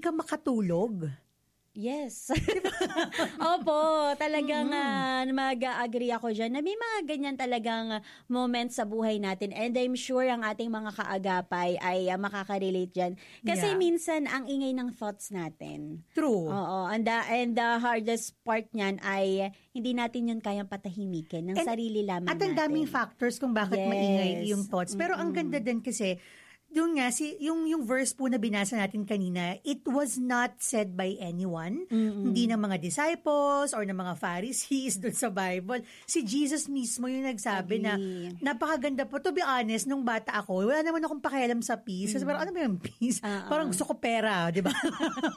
ka makatulog. Yes. Opo, talagang mag-agree ako dyan na may mga ganyan talagang moments sa buhay natin, and I'm sure ang ating mga kaagapay ay makaka-relate dyan. Kasi minsan ang ingay ng thoughts natin. True. Oo, and the hardest part niyan ay hindi natin yun kayang patahimikin ng sarili lamang natin. At ang daming factors kung bakit maingay yung thoughts. Pero ang ganda din kasi, yung nga, yung verse po na binasa natin kanina, it was not said by anyone. Hindi ng mga disciples or ng mga Pharisees doon sa Bible. Si Jesus mismo yung nagsabi na, napakaganda po. To be honest, nung bata ako, wala naman akong pakialam sa peace. Kasi parang, ano ba yung peace? Parang gusto ko pera, di ba?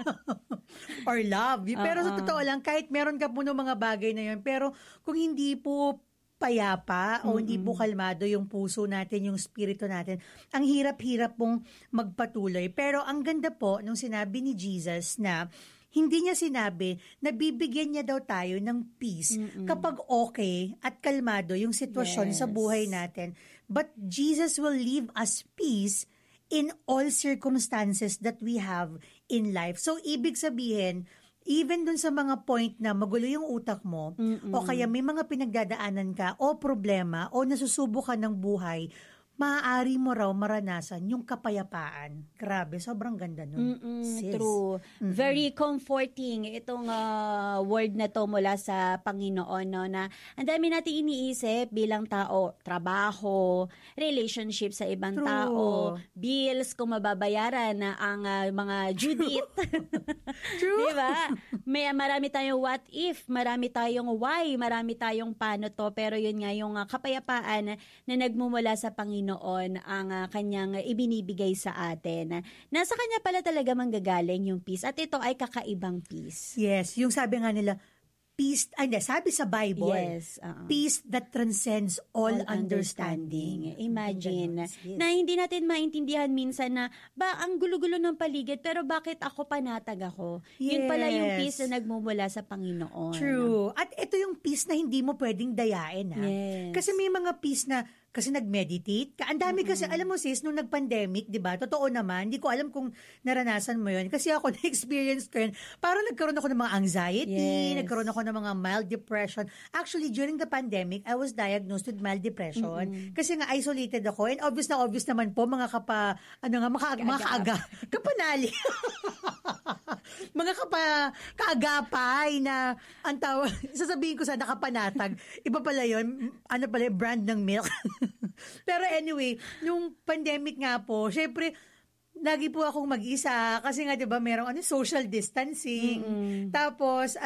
Or love. Pero sa totoo lang, kahit meron ka po ng mga bagay na yun, pero kung hindi po payapa o hindi po kalmado yung puso natin, yung spirito natin, ang hirap-hirap pong magpatuloy. Pero ang ganda po nung sinabi ni Jesus na hindi niya sinabi na bibigyan niya daw tayo ng peace kapag okay at kalmado yung sitwasyon sa buhay natin. But Jesus will leave us peace in all circumstances that we have in life. So, ibig sabihin, even dun sa mga point na magulo yung utak mo, o kaya may mga pinagdadaanan ka, o problema, o nasusubo ka ng buhay, maaari mo raw maranasan yung kapayapaan. Grabe, sobrang ganda nun. True. Very comforting itong word na to mula sa Panginoon, no, na ang dami natin iniisip bilang tao, trabaho, relationship sa ibang tao, bills kung mababayaran na ang mga due date. True. Diba? Marami tayong what if, marami tayong why, marami tayong paano to, pero yun nga yung kapayapaan na nagmumula sa Panginoon ang kanyang ibinibigay sa atin. Nasa kanya pala talaga manggagaling yung peace. At ito ay kakaibang peace. Yes, yung sabi nga nila, peace, sabi sa Bible, peace that transcends all understanding. Imagine, na hindi natin maintindihan minsan na, ang gulo-gulo ng paligid, pero bakit ako panatag ako? Yun pala yung peace na nagmumula sa Panginoon. True. At ito yung peace na hindi mo pwedeng dayain. Kasi may mga peace na, kasi nag-meditate ka. Ang dami kasi, alam mo sis, nung nag-pandemic, di ba? Totoo naman, hindi ko alam kung naranasan mo yun. Kasi ako, na-experience ko yun. Parang nagkaroon ako ng mga anxiety, nagkaroon ako ng mga mild depression. Actually, during the pandemic, I was diagnosed with mild depression. Kasi nga, isolated ako. And obvious naman po, mga kapanali. Mga kaagapay na, ang tawag, sasabihin ko sana kapanatag. Iba pala yun, brand ng milk. Pero anyway, nung pandemic nga po, syempre, lagi po akong mag-isa kasi nga 'di ba merong social distancing. Tapos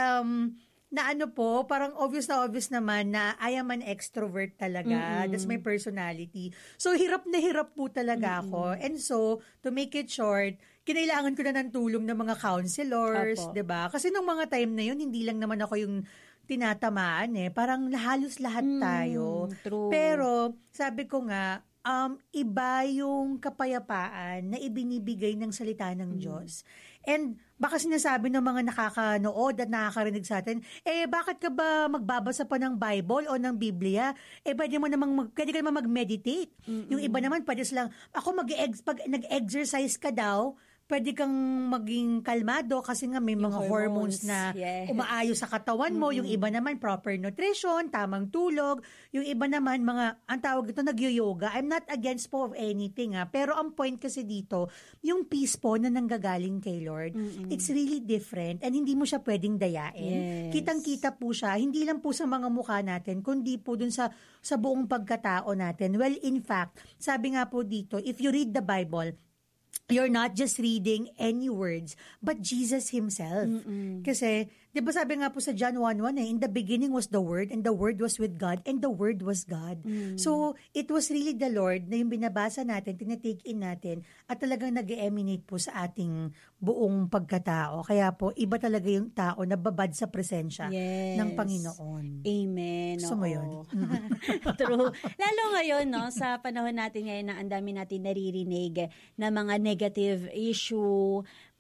parang obvious naman na I am an extrovert talaga. That's my personality. So hirap na hirap po talaga ako. And so, to make it short, kinailangan ko na ng tulong ng mga counselors, 'di ba? Kasi nung mga time na 'yun, hindi lang naman ako yung tinatamaan parang halos lahat tayo. True. Pero sabi ko nga, iba yung kapayapaan na ibinibigay ng salita ng Diyos. And baka sinasabi ng mga nakakanood at nakakarinig sa atin, bakit ka ba magbabasa pa ng Bible o ng Biblia? Pwede ka naman mag-meditate. Yung iba naman, pwede silang, pag nag-exercise ka daw, pwede kang maging kalmado kasi nga may mga hormones na umaayos sa katawan mo. Yung iba naman, proper nutrition, tamang tulog. Yung iba naman, ang tawag ito, nag-yoga. I'm not against po of anything. Pero ang point kasi dito, yung peace po na nanggagaling kay Lord, it's really different and hindi mo siya pwedeng dayain. Kitang-kita po siya, hindi lang po sa mga mukha natin, kundi po dun sa buong pagkatao natin. Well, in fact, sabi nga po dito, if you read the Bible, you're not just reading any words, but Jesus Himself. Kasi, di ba sabi nga po sa John 1:1 in the beginning was the Word, and the Word was with God, and the Word was God. So, it was really the Lord na yung binabasa natin, tinitake in natin, at talagang nag-emanate po sa ating buong pagkatao. Kaya po, iba talaga yung tao na babad sa presensya ng Panginoon. Amen. Gusto mo yun? True. Lalo ngayon, sa panahon natin ngayon na ang dami natin naririnig na mga negative issue,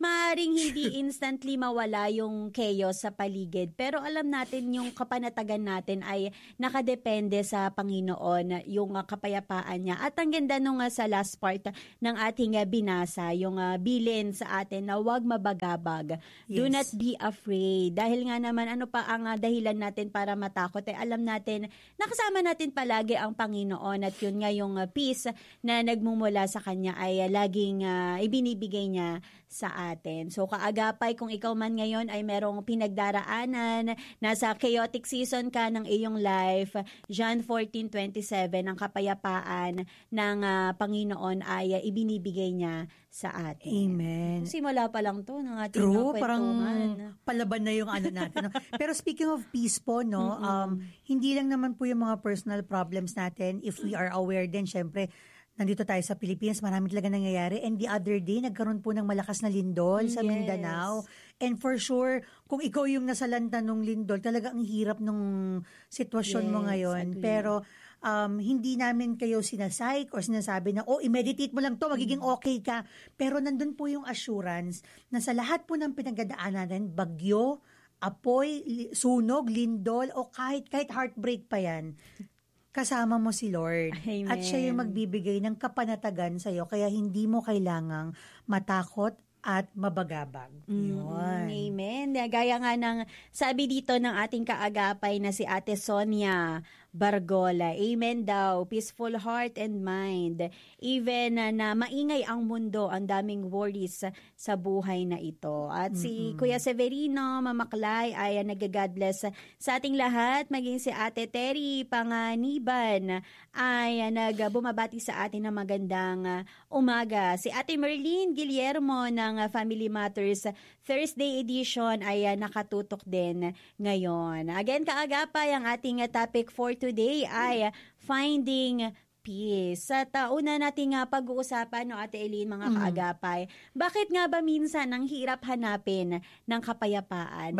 maaaring hindi instantly mawala yung chaos sa paligid. Pero alam natin yung kapanatagan natin ay nakadepende sa Panginoon, yung kapayapaan niya. At ang ganda nung sa last part ng ating binasa, yung bilin sa atin na huwag mabagabag. Do not be afraid. Dahil nga naman, ano pa ang dahilan natin para matakot? Alam natin, nakasama natin palagi ang Panginoon at yun nga yung peace na nagmumula sa Kanya ay laging ibinibigay niya sa atin. So kaagapay, kung ikaw man ngayon ay merong pinagdaraanan, nasa chaotic season ka ng iyong life, John 14:27, ang kapayapaan ng Panginoon ay ibinibigay niya sa atin. Amen. Simula pa lang to ng ating True, parang kwentuhan. palaban na yung ano natin. No? Pero speaking of peace po, no, hindi lang naman po yung mga personal problems natin. If we are aware din, syempre, nandito tayo sa Pilipinas, marami talaga nangyayari. And the other day, nagkaroon po ng malakas na lindol sa Mindanao. And for sure, kung ikaw yung nasalanta ng lindol, talaga ang hirap ng sitwasyon mo ngayon. Agree. Pero hindi namin kayo sinasike or sinasabi na, i-meditate mo lang to, magiging okay ka. Pero nandun po yung assurance na sa lahat po ng pinagdadaanan natin, bagyo, apoy, sunog, lindol, o kahit heartbreak pa yan, kasama mo si Lord. Amen. At siya yung magbibigay ng kapanatagan sa'yo. Kaya hindi mo kailangang matakot at mabagabag. Yun. Amen. Gaya nga ng sabi dito ng ating kaagapay na si Ate Sonia Bargola. Amen daw. Peaceful heart and mind. Even na maingay ang mundo, ang daming worries sa buhay na ito. At si Kuya Severino Mamaklay ay nag-God bless sa ating lahat. Maging si Ate Terry Panganiban ay nagbumabati sa atin ng magandang umaga. Si Ate Merlin Guillermo ng Family Matters Thursday edition ay nakatutok din ngayon. Again, kaagapay, ang ating topic for today ay finding peace. At una nating pag-uusapan, Ate Eileen, mga kaagapay, bakit nga ba minsan ang hirap hanapin ng kapayapaan?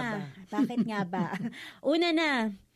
Bakit nga ba? Una na,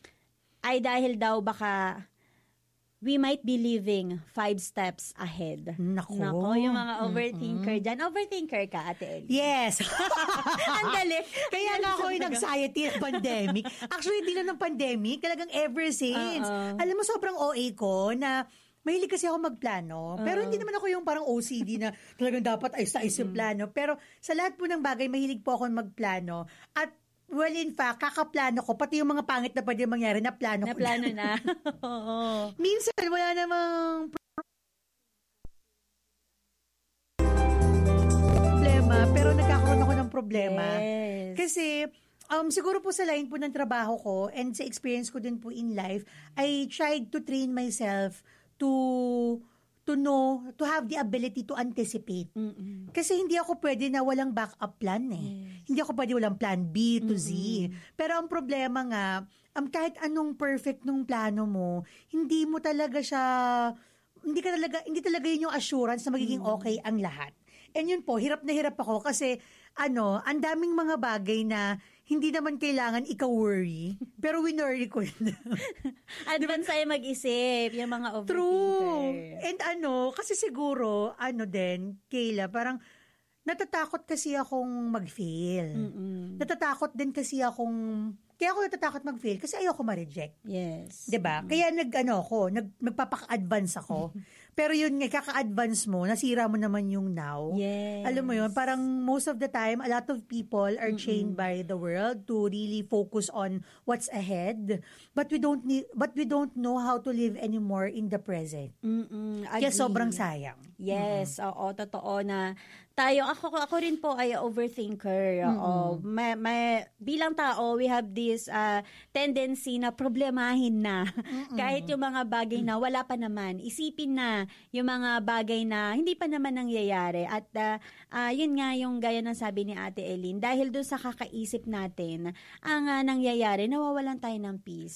ay dahil daw baka we might be living 5 steps ahead. Nako, yung mga overthinker dyan. Overthinker ka, Ate Ellie? Yes. Ang galing. Kaya nga ako yung anxiety ng pandemic. Actually, hindi lang ng pandemic, talagang ever since. Alam mo, sobrang OA ko na mahilig kasi ako magplano. Pero hindi naman ako yung parang OCD na talagang dapat ayos-ayos yung plano. Pero sa lahat po ng bagay, mahilig po ako magplano. At well, in fact, kakaplano ko, pati yung mga pangit na pwede mangyari, na plano ko na. Oo. Minsan, wala namang problema, pero nagkakaroon ako ng problema. Yes. Kasi, siguro po sa line po ng trabaho ko and sa experience ko din po in life, I tried to train myself to know, to have the ability to anticipate. Kasi hindi ako pwede na walang backup plan Hindi ako pwede walang plan B to Z. Pero ang problema nga, kahit anong perfect nung plano mo, hindi talaga yun yung assurance na magiging okay ang lahat. And yun po, hirap na hirap ako kasi ang daming mga bagay na hindi naman kailangan ikaw worry, pero winworry ko yun. Advance tayo mag-isip, yung mga overthinker. True. And kasi siguro, din, Kayla, parang natatakot kasi akong mag-fail. Natatakot din kasi kaya ako natatakot mag-fail kasi ayoko ma-reject. Yes. 'Di ba? Kaya nagpapaka-advance ako. Pero yun nga, kaka-advance mo, nasira mo naman yung now. Yes. Alam mo yun, parang most of the time, a lot of people are chained by the world to really focus on what's ahead. But we don't know how to live anymore in the present. Kaya sobrang sayang. Yes, oo, totoo na tayo, ako rin po ay overthinker. Oo. Bilang tao, we have this tendency na problemahin na. Kahit yung mga bagay na wala pa naman, isipin na yung mga bagay na hindi pa naman nangyayari. At yun nga yung gaya ng sabi ni Ate Eileen, dahil doon sa kakaisip natin, ang nangyayari, nawawalan tayo ng peace.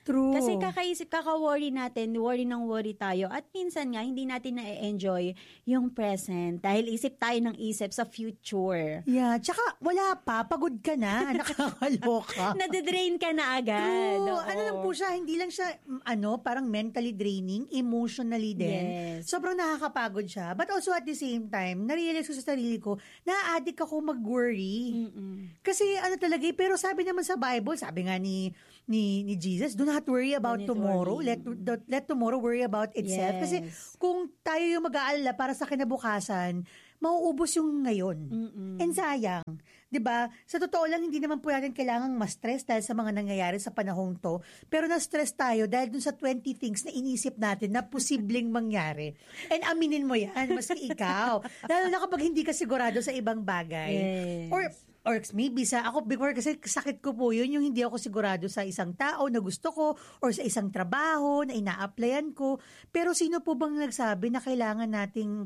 True. Kasi kaka-worry natin, worry tayo. At minsan nga, hindi natin na-enjoy yung present dahil isip tayo ng isip sa future. Yeah, tsaka wala pa, pagod ka na, nakakaloka. Nade-drain ka na agad. True. Oo. Ano lang po siya, hindi lang siya, parang mentally draining, emotionally din. Yes. Sobrang nakakapagod siya. But also at the same time, narealize ko sa sarili ko, na-addict ako mag-worry. Kasi talaga, pero sabi naman sa Bible, sabi nga ni Jesus, do not worry about Do not tomorrow. worry. Let tomorrow worry about itself. Yes. Kasi kung tayo yung mag-aalala para sa kinabukasan, mauubos yung ngayon. And sayang, 'di ba? Sa totoo lang, hindi naman po natin kailangang ma-stress dahil sa mga nangyayari sa panahong to. Pero na-stress tayo dahil dun sa 20 things na inisip natin na posibleng mangyari. And aminin mo yan, maski ikaw. Lalo na kapag hindi ka sigurado sa ibang bagay. Yes. Or maybe ako before, kasi sakit ko po yun, yung hindi ako sigurado sa isang tao na gusto ko or sa isang trabaho na ina-applyan ko. Pero sino po bang nagsabi na kailangan nating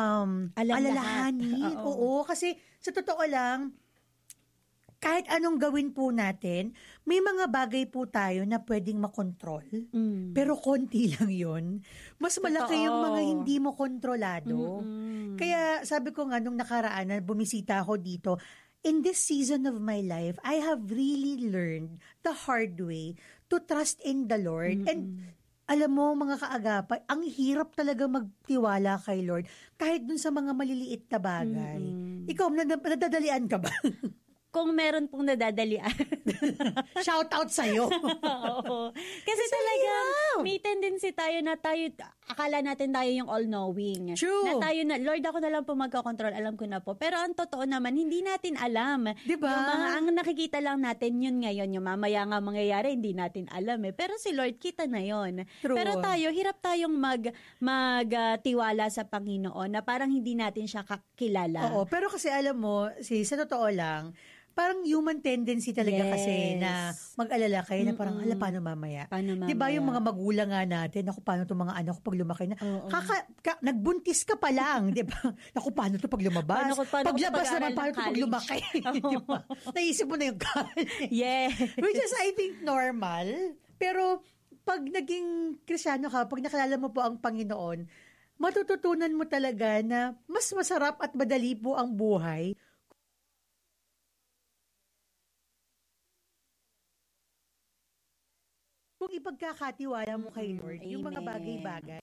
alalahanin? Oo, kasi sa totoo lang, kahit anong gawin po natin, may mga bagay po tayo na pwedeng makontrol. Pero konti lang yun. Mas malaki yung mga hindi mo kontrolado. Kaya sabi ko nga nung nakaraan na bumisita ako dito, in this season of my life, I have really learned the hard way to trust in the Lord. And alam mo, mga kaagapay, ang hirap talaga magtiwala kay Lord kahit dun sa mga maliliit na bagay. Ikaw, nadadalian ka ba? Kung meron pong nadadalian. Shout out sa'yo. Oo. Kasi talagang may tendency tayo na akala natin tayo yung all-knowing. True. Na tayo na, Lord, ako na lang po magkakontrol, alam ko na po. Pero ang totoo naman, hindi natin alam. Diba? Ang nakikita lang natin yun ngayon, yung mamaya nga mangyayari, hindi natin alam eh. Pero si Lord, kita na yun. True. Pero tayo, hirap tayong magtiwala sa Panginoon na parang hindi natin siya kakilala. Oo, pero kasi alam mo, sa totoo lang, parang human tendency talaga kasi na mag-alala kayo na parang, paano mamaya? Paano mamaya? Diba yung mga magulang nga natin, paano itong mga anak ko pag lumaki na, nagbuntis ka pa lang, diba? Paano ito pag lumabas? Paglabas naman, paano ito pag lumaki? Diba? Naisip mo na yung college. Yeah. Which is, I think, normal. Pero, pag naging Kristiyano ka, pag nakilala mo po ang Panginoon, matututunan mo talaga na mas masarap at madali po ang buhay kung ipagkakatiwala mo kay Lord yung mga Amen. bagay-bagay.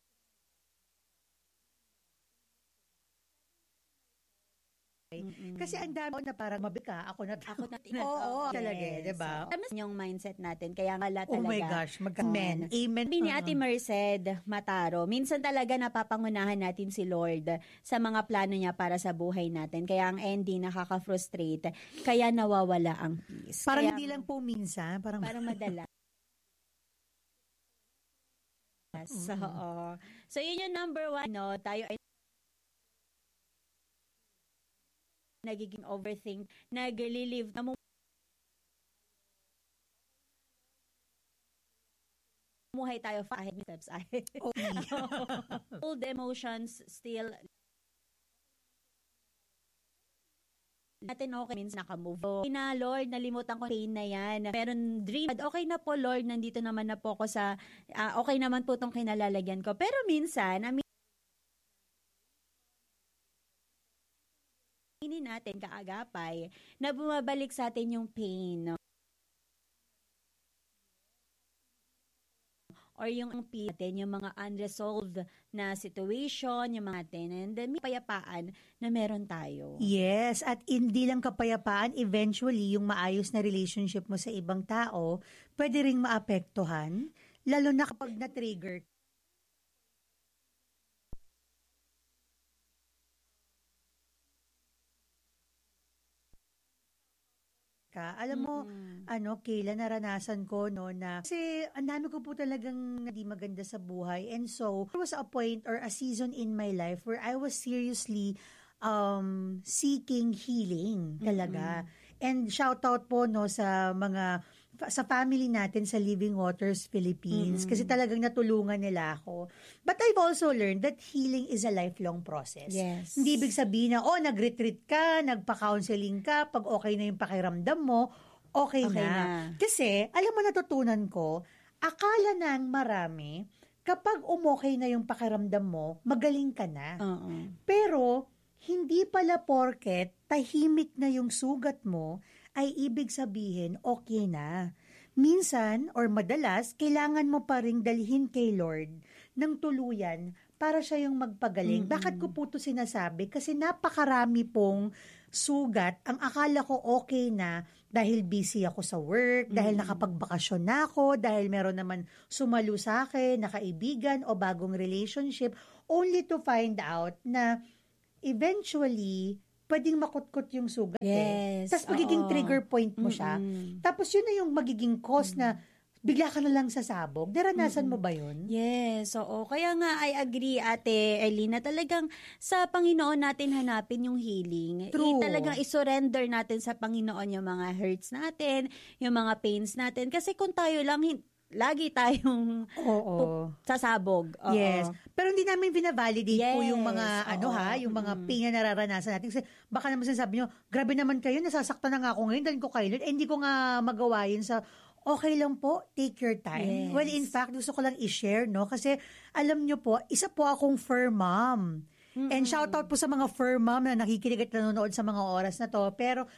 Kasi ang dami na parang mabika, ako na. Oo, talaga, diba? Tama yung mindset natin, kaya nga talaga. Oh my gosh, Amen. Amen. Sabi ni Ate Merced Mataro, minsan talaga napapangunahan natin si Lord sa mga plano niya para sa buhay natin. Kaya ang ending nakaka-frustrate, kaya nawawala ang peace. Parang kaya, hindi lang po minsan, parang madalas. So, yun yung number 1, no? Tayo ay nagiging overthink, nag-relive na muhay tayo ahead steps ahead. Old emotions still natin okay means nakamove on. Na Lord, nalimutan ko pain na yan. Meron dream. Okay na po Lord, nandito naman na po ako sa okay naman po itong kinalalagyan ko. Pero minsan, aminin natin kaagapay na bumabalik sa atin yung pain. Or yung natin, yung mga unresolved na situation, yung mga atin, and then may kapayapaan na meron tayo. Yes, at hindi lang kapayapaan, eventually, yung maayos na relationship mo sa ibang tao, pwede ring maapektuhan, lalo na kapag na-trigger ka. Alam mo, Kayla, naranasan ko, no, na, kasi ang dami ko po talagang hindi maganda sa buhay. And so, there was a point or a season in my life where I was seriously seeking healing talaga. And shout out po, no, sa family natin sa Living Waters Philippines kasi talagang natulungan nila ako. But I've also learned that healing is a lifelong process. Yes. Hindi ibig sabihin na, nag-retreat ka, nagpa-counseling ka, pag okay na yung pakiramdam mo, okay Okay na. na. Kasi, alam mo, natutunan ko, akala ng marami, kapag umokay na yung pakiramdam mo, magaling ka na. Oo. Pero, hindi pala porket tahimik na yung sugat mo, ay ibig sabihin, okay na. Minsan, or madalas, kailangan mo pa ring dalhin kay Lord ng tuluyan para siya yung magpagaling. Bakit ko po ito sinasabi? Kasi napakarami pong sugat. Ang akala ko okay na dahil busy ako sa work, dahil nakapagbakasyon na ako, dahil meron naman sumalo sa akin, na kaibigan o bagong relationship, only to find out na eventually, pwedeng makutkot yung sugat Yes. Tapos magiging Oo. trigger point mo siya. Tapos yun na yung magiging cause na bigla ka na lang sasabog. Naranasan mo ba yun? Yes, oo. Kaya nga, I agree, Ate Erlina, talagang sa Panginoon natin hanapin yung healing. True. Talagang isurrender natin sa Panginoon yung mga hurts natin, yung mga pains natin. Kasi kung tayo lang, lagi tayong Oo. sasabog. Oo. Yes. Pero hindi namin binavalidate po yung mga Yes, yung mga pain na nararanasan natin. Kasi baka naman sinasabi nyo, grabe naman kayo, nasasaktan na nga ako ngayon, dahil ko kayo, hindi ko nga magawa yun sa okay lang po, take your time. Yes. Well, in fact, gusto ko lang i-share, no? Kasi alam nyo po, isa po akong fur mom. And shout out po sa mga fur mom na nakikinig at nanonood sa mga oras na to. Pero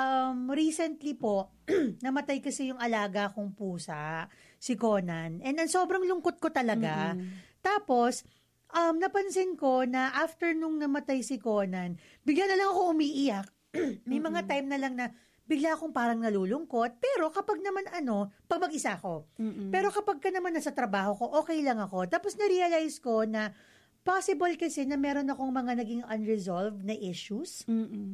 recently po, namatay kasi yung alaga kong pusa, si Conan. And sobrang lungkot ko talaga. Tapos, napansin ko na after nung namatay si Conan, bigla na lang ako umiiyak. May mga time na lang na bigla akong parang nalulungkot. Pero kapag naman pag mag-isa ako. Pero kapag ka naman nasa trabaho ko, okay lang ako. Tapos na-realize ko na possible kasi na meron akong mga naging unresolved na issues.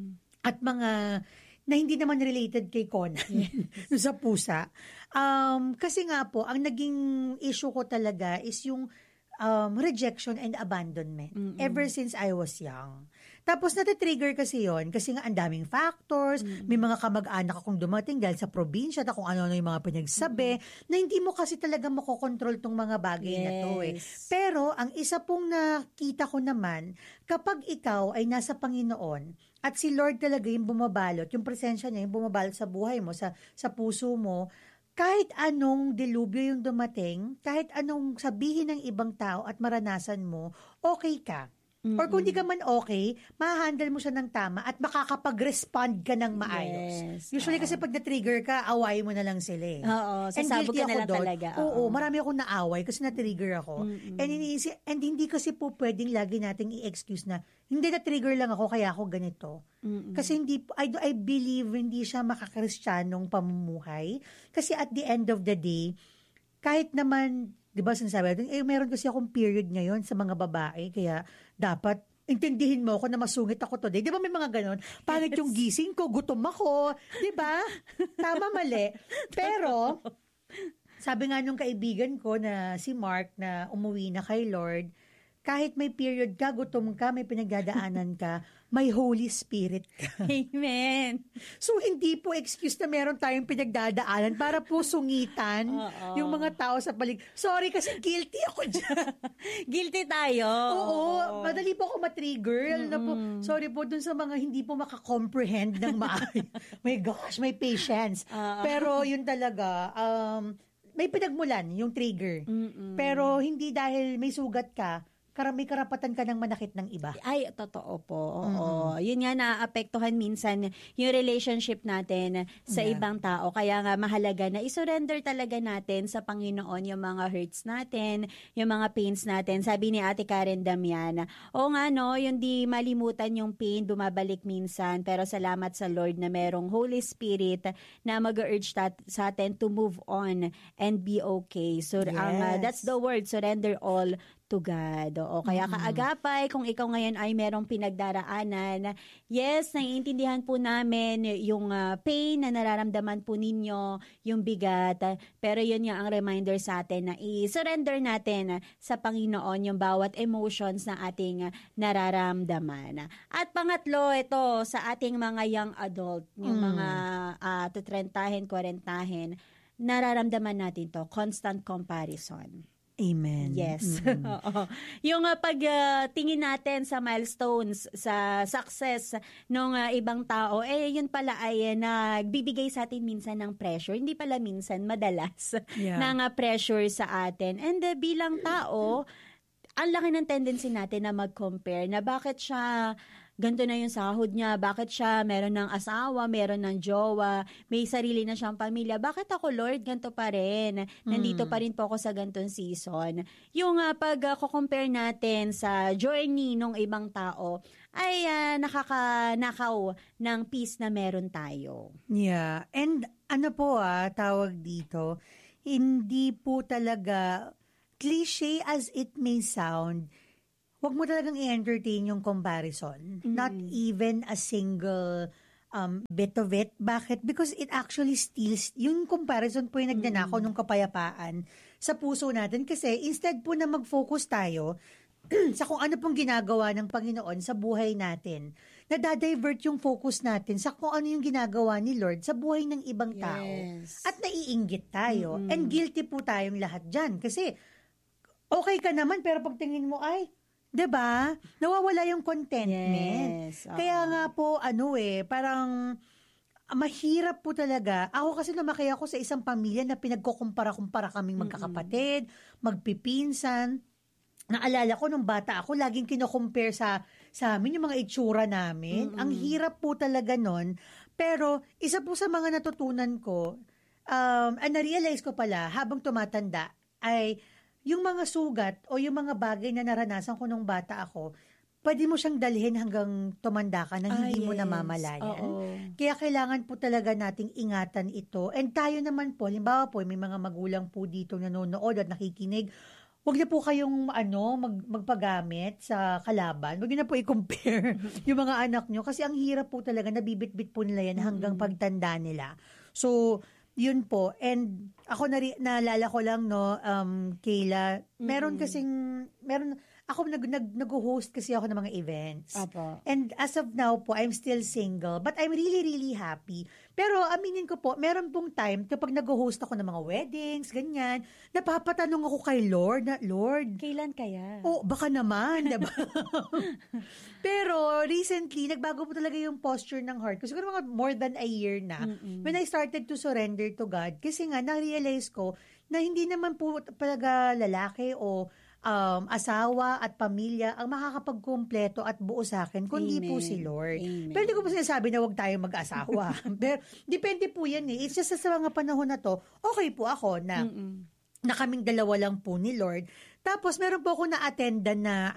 At mga na hindi naman related kay Conan sa pusa. Kasi nga po, ang naging issue ko talaga is yung rejection and abandonment ever since I was young. Tapos natitrigger kasi yon kasi nga ang daming factors, may mga kamag-anak akong dumating dahil sa probinsya at kung ano-ano yung mga pinagsabi, na hindi mo kasi talaga makokontrol tong mga bagay na to Pero ang isa pong nakita ko naman, kapag ikaw ay nasa Panginoon, at si Lord talaga yung bumabalot, yung presensya niya yung bumabalot sa buhay mo, sa puso mo, kahit anong delubyo yung dumating, kahit anong sabihin ng ibang tao at maranasan mo, okay ka. Or kung di ka man okay, ma-handle mo siya ng tama at makakapag-respond ka ng maayos. Yes. Usually kasi pag na-trigger ka, away mo na lang sila Oo, sasabog guilty ka na ako lang doon. talaga. Oo, marami akong naaway kasi na-trigger ako. And hindi kasi po pwedeng lagi nating i-excuse na hindi na-trigger lang ako kaya ako ganito. Kasi I believe hindi siya makakristiyanong pamumuhay. Kasi at the end of the day, kahit naman, di ba sinasabi natin, meron kasi akong period ngayon sa mga babae, kaya dapat intindihin mo ako na masungit ako today. Di ba may mga ganon? Pangit yung gising ko, gutom ako. Di ba? Tama, mali. Pero, sabi nga nung kaibigan ko na si Mark na umuwi na kay Lord, kahit may period ka, gutom ka, may pinagdadaanan ka, may Holy Spirit ka. Amen. So, hindi po excuse na meron tayong pinagdadaanan para po sungitan yung mga tao sa paligid. Sorry kasi guilty ako dyan. Guilty tayo. Oo, madali po ako matrigger. Na po, sorry po dun sa mga hindi po makakomprehend ng maayos. My gosh, may patience. Pero yun talaga, may pinagmulan yung trigger. Pero hindi dahil may sugat ka, may karapatan ka ng manakit ng iba. Ay, totoo po. Oo. Yun nga, naapektuhan minsan yung relationship natin sa ibang tao. Kaya nga mahalaga na isurrender talaga natin sa Panginoon yung mga hurts natin, yung mga pains natin. Sabi ni Ate Karen Damian, o nga no, yung di malimutan yung pain, bumabalik minsan. Pero salamat sa Lord na merong Holy Spirit na mag-urge sa atin to move on and be okay. So, that's the word, surrender all to God. O kaya kaagapay, kung ikaw ngayon ay merong pinagdaraanan, yes, naiintindihan po namin yung pain na nararamdaman po ninyo, yung bigat, pero yun nga ang reminder sa atin na i-surrender natin sa Panginoon yung bawat emotions na ating nararamdaman. At pangatlo, ito, sa ating mga young adult, yung mga 30, 40, nararamdaman natin to, constant comparison. Amen. Yes. Oo. Yung tingin natin sa milestones, sa success ng ibang tao, yun pala ay nagbibigay sa atin minsan ng pressure. Hindi pala minsan, madalas Yeah. ng pressure sa atin. And bilang tao, ang laki ng tendency natin na mag-compare na bakit siya ganito na yung sahod niya, bakit siya meron ng asawa, meron ng jowa, may sarili na siyang pamilya, bakit ako, Lord, ganito pa rin? Nandito pa rin po ako sa ganitong season. Yung pag-compare natin sa journey ng ibang tao ay nakakanakaw ng peace na meron tayo. Yeah. And ano po tawag dito, hindi po talaga, cliche as it may sound, huwag mo talagang i-entertain yung comparison. Not even a single bit of it. Bakit? Because it actually steals, yung comparison po yung nagnanakaw ng kapayapaan sa puso natin. Kasi instead po na mag-focus tayo sa kung ano pong ginagawa ng Panginoon sa buhay natin, nadadivert yung focus natin sa kung ano yung ginagawa ni Lord sa buhay ng ibang tao. Yes. At naiinggit tayo. And guilty po tayong lahat dyan. Kasi okay ka naman, pero pagtingin mo ay, 'di ba? Nawawala yung contentment. Yes. Kaya nga po parang mahirap po talaga. Ako kasi lumaki ako sa isang pamilya na pinagkukumpara-kumpara kaming magkakapatid, magpipinsan. Naalala ko nung bata ako, laging kino-compare sa amin yung mga itsura namin. Ang hirap po talaga nun. Pero isa po sa mga natutunan ko, na-realize ko pala habang tumatanda ay yung mga sugat o yung mga bagay na naranasan ko nung bata ako, pwede mo siyang dalhin hanggang tumanda ka na hindi mo namamalayan. Kaya kailangan po talaga nating ingatan ito. And tayo naman po, halimbawa po, may mga magulang po dito nanonood at nakikinig, huwag na po kayong magpagamit sa kalaban. Huwag na po i-compare yung mga anak nyo kasi ang hirap po talaga, nabibit-bit po nila yan hanggang pagtanda nila. So, yun po. And ako naalala ko lang, Kayla, meron ako nag-host kasi ako ng mga events. Apo. And as of now po, I'm still single. But I'm really, really happy. Pero aminin ko po, meron pong time kapag nag-host ako ng mga weddings, ganyan, napapatanong ako kay Lord na, Lord, Kailan kaya? baka naman, diba? Pero recently, nagbago po talaga yung posture ng heart ko. Siguro mga more than a year na. When I started to surrender to God, kasi nga, na-realize ko na hindi naman po talaga lalaki o asawa at pamilya ang makakapagkumpleto at buo sa akin, kundi po si Lord. Amen. Pero hindi ko po sinasabi na huwag tayong mag-asawa. Pero depende po yan It's just sa mga panahon na to, okay po ako na kaming dalawa lang po ni Lord. Tapos meron po ako na-attendan na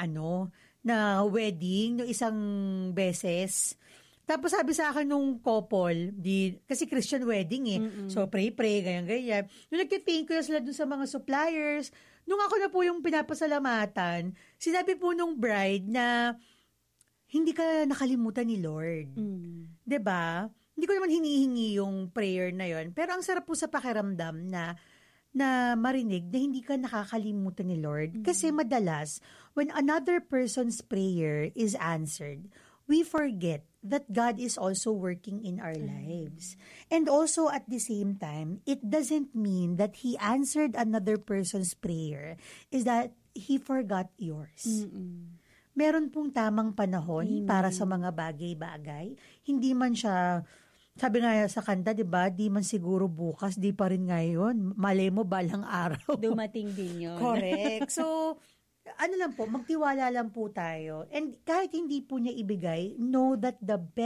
na wedding no isang beses. Tapos sabi sa akin nung couple, kasi Christian wedding So pray, ganyan. Nung nagtithank ko na sila dun sa mga suppliers, nung ako na po yung pinapasalamatan, sinabi po nung bride na hindi ka nakalimutan ni Lord. 'Di ba? Hindi ko naman hinihingi yung prayer na yon, pero ang sarap po sa pakiramdam na marinig na hindi ka nakakalimutan ni Lord. Kasi madalas, when another person's prayer is answered, we forget that God is also working in our lives. And also at the same time, it doesn't mean that He answered another person's prayer is that He forgot yours. Meron pong tamang panahon para sa mga bagay-bagay. Hindi man siya, sabi nga sa kanta, di ba, di man siguro bukas, di pa rin ngayon. Malay mo, balang araw. Dumating din yun. Correct. So, lang po, magtiwala lang po tayo. And kahit hindi po niya ibigay, know that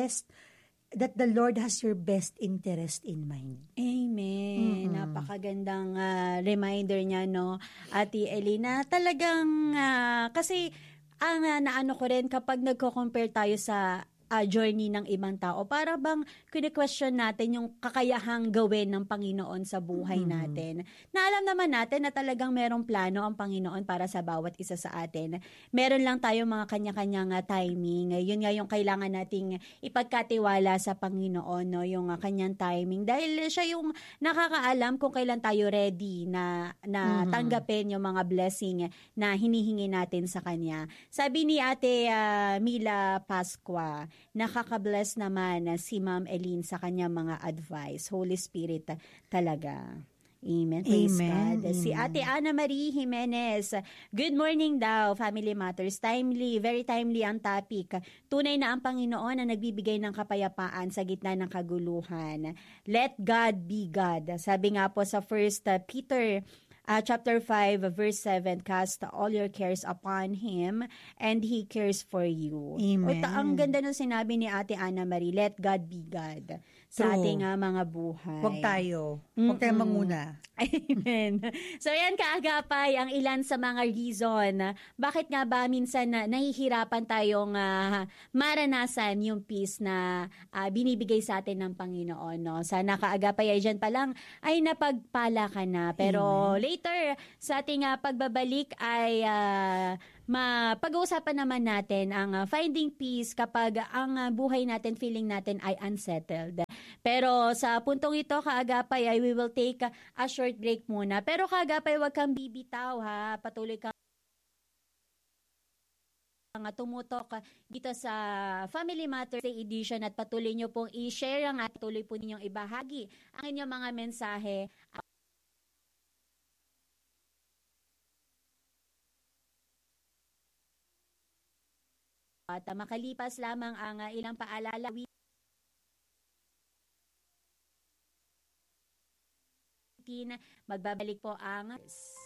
that the Lord has your best interest in mind. Amen. Napakagandang reminder niya, no, Ate Elena. Talagang, kasi, ang naano ko rin, kapag nagko-compare tayo sa journey ng ibang tao, para bang kine-question natin yung kakayahang gawin ng Panginoon sa buhay natin. Na alam naman natin na talagang merong plano ang Panginoon para sa bawat isa sa atin. Meron lang tayong mga kanya-kanyang timing. Yun nga yung kailangan nating ipagkatiwala sa Panginoon, no? Yung kanyang timing. Dahil siya yung nakakaalam kung kailan tayo ready na tanggapin yung mga blessing na hinihingi natin sa Kanya. Sabi ni Ate Mila Pascua, nakaka-bless naman si Ma'am Eileen sa kanya mga advice. Holy Spirit talaga. Amen. Praise Amen. God. Si Amen. Ate Ana Marie Jimenez, good morning daw, Family Matters. Timely, very timely ang topic. Tunay na ang Panginoon na nagbibigay ng kapayapaan sa gitna ng kaguluhan. Let God be God. Sabi nga po sa 1 Peter chapter 5, verse 7, cast all your cares upon Him and He cares for you. Amen. Ang ganda nung sinabi ni Ate Ana Marie, let God be God sa True. ating mga buhay. Huwag tayo. Huwag tayong manguna. Amen. So yan kaagapay ang ilan sa mga reason. Bakit nga ba minsan nahihirapan tayong maranasan yung peace na binibigay sa atin ng Panginoon. No? Sana kaagapay ay dyan pa lang ay napagpala ka na. Pero later sa ating pagbabalik ay pag-uusapan naman natin ang finding peace kapag ang buhay natin, feeling natin ay unsettled. Pero sa puntong ito, kaagapay, ay we will take a short break muna. Pero kaagapay, huwag kang bibitaw ha. Patuloy kang tumutok dito sa Family Matters Day Edition at patuloy nyo pong i-share at patuloy po ninyong ibahagi ang inyong mga mensahe. At makalipas lamang ang ilang paalala, magbabalik po ang